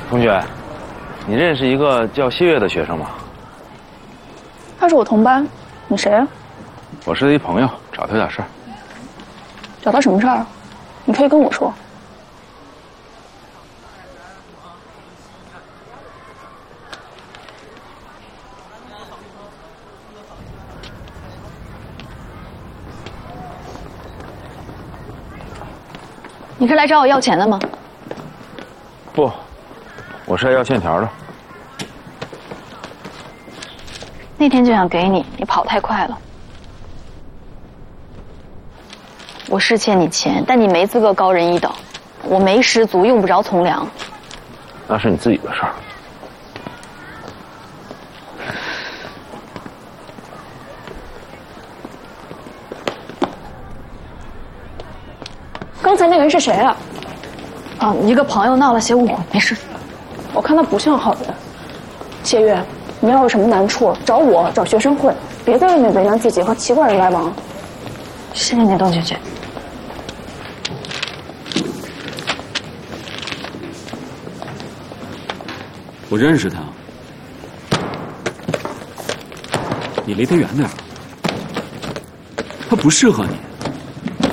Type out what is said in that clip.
同学，你认识一个叫谢月的学生吗？ 他是我同班，你谁啊？ 我是他一朋友，找他有点事儿。 找他什么事儿？你可以跟我说。你是来找我要钱的吗？ 不，我是来要欠条的。 那天就想给你，你跑太快了。我是欠你钱，但你没资格高人一等。我没师足，用不着从良。 那是你自己的事儿。 刚才那个人是谁啊？啊，一个朋友闹了些误会，没事。我看他不像好人。谢月，你要有什么难处，找我，找学生会，别在外面为难自己和奇怪人来往。谢谢你，董姐姐。 我认识他，你离他远点，他不适合你。